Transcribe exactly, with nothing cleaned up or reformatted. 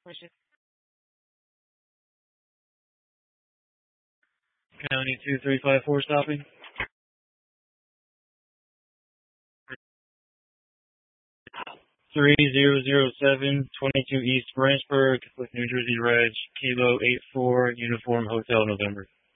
County two three five four stopping. three zero zero seven, twenty-two East Branchburg with New Jersey Reg, Kilo eight four, Uniform Hotel November.